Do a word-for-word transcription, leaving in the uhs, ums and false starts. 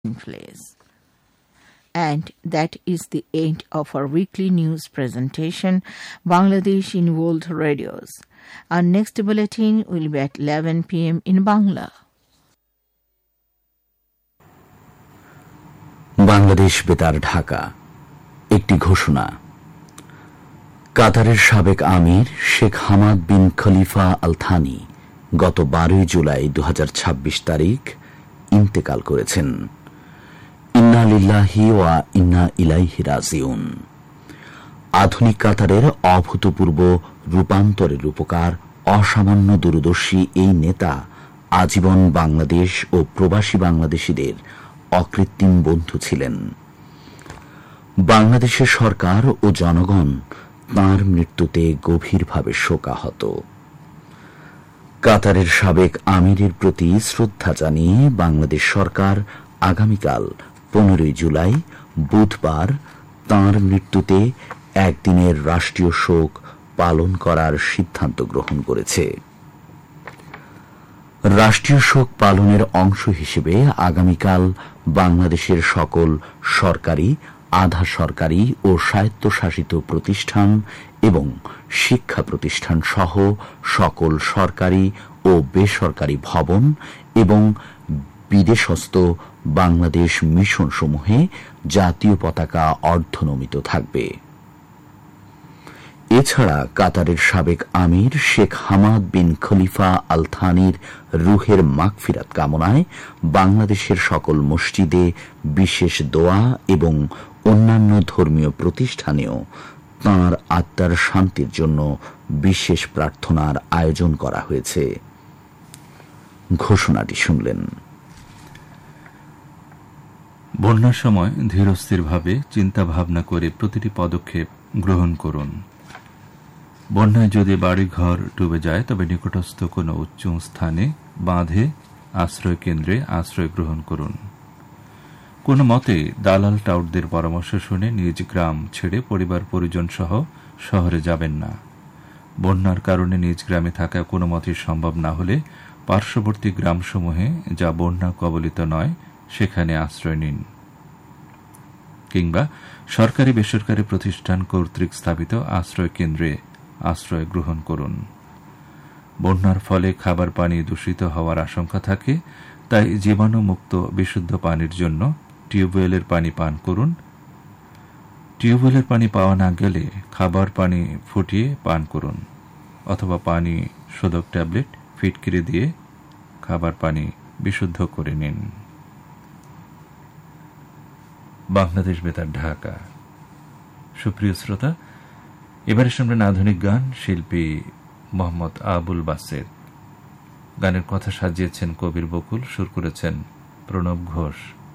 place. And that is the end of our weekly news presentation, Bangladesh in World Radios. Our next bulletin will be at eleven p.m. in Bangla. Bangladesh বেতার ঢাকা। একটি ঘোষণা। কাতারের সাবেক আমির Sheikh Hamad bin খলিফা Al Thani গত বারোই জুলাই দু হাজার ছাব্বিশ তারিখ ইন্তেকাল করেছেন। ইন্না লিল্লাহি ওয়া ইন্না ইলাইহি রাজিউন। আধুনিক কাতারের অভূতপূর্ব রূপান্তরের রূপকার অসামান্য দূরদর্শী এই নেতা আজীবন বাংলাদেশ ও প্রবাসী বাংলাদেশীদের অকৃত্রিম বন্ধু ছিলেন। বাংলাদেশের সরকার ও জনগণ তাঁর মৃত্যুতে গভীরভাবে শোকাহত। কাতারের সাবেক আমিরের প্রতি শ্রদ্ধা জানিয়ে বাংলাদেশ সরকার আগামীকাল পনেরোই জুলাই বুধবার তাঁর মৃত্যুতে একদিনের রাষ্ট্রীয় শোক পালন করার সিদ্ধান্ত গ্রহণ করেছে। রাষ্ট্রীয় শোক পালনের অংশ হিসেবে আগামীকাল বাংলাদেশের সকল সরকারি, আধা সরকারি ও স্বায়ত্তশাসিত প্রতিষ্ঠান এবং শিক্ষা প্রতিষ্ঠান সহ সকল সরকারি ও বেসরকারি ভবন এবং বিদেশস্থ বাংলাদেশ মিশন সমূহে জাতীয় পতাকা অর্ধনমিত থাকবে। এছাড়া কাতারের সাবেক আমির শেখ হামাদ বিন খলিফা আল থানির রুহের মাগফিরাত কামনায় বাংলাদেশের সকল মসজিদে বিশেষ দোয়া এবং অন্যান্য ধর্মীয় প্রতিষ্ঠানেও তাঁর আত্মার শান্তির জন্য বিশেষ প্রার্থনার আয়োজন করা হয়েছে। ঘোষণাটি শুনলেন। বন্যার সময় ধীরস্থিরভাবে চিন্তা ভাবনা করে প্রতিটি পদক্ষেপ গ্রহণ করুন। বন্যায় যদি বাড়িঘর ডুবে যায় তবে নিকটস্থ কোনো উচ্চ স্থানে বাঁধে আশ্রয় কেন্দ্রে আশ্রয় গ্রহণ করুন। কোনো মতে দালাল টাউটদের পরামর্শ শুনে নিজ গ্রাম ছেড়ে পরিবার পরিজন সহ শহরে যাবেন না। বন্যার কারণে নিজ গ্রামে থাকা কোনো মতেই সম্ভব না হলে পার্শ্ববর্তী গ্রামসমূহে যা বন্যা কবলিত নয় সেখানে আশ্রয় নিন, কিংবা সরকারি বেসরকারি প্রতিষ্ঠান কর্তৃক স্থাপিত আশ্রয় কেন্দ্রে আশ্রয় গ্রহণ করুন। বন্যার ফলে খাবার পানি দূষিত হওয়ার আশঙ্কা থাকে, তাই জীবাণুমুক্ত বিশুদ্ধ পানির জন্য টিউবওয়েলের পানি পান করুন। টিউবওয়েলের পানি পাওয়া না গেলে খাবার পানি ফুটিয়ে পান করুন, অথবা পানি শোধক ট্যাবলেট ফিটকিরি দিয়ে খাবার পানি বিশুদ্ধ করে নিন। বাংলাদেশ বেতার ঢাকা। সুপ্রিয় শ্রোতা, এবারে শুনবেন আধুনিক গান, শিল্পী মোহাম্মদ আবুল বাসের। গানের কথা সাজিয়েছেন কবির বকুল, সুর করেছেন প্রণব ঘোষ।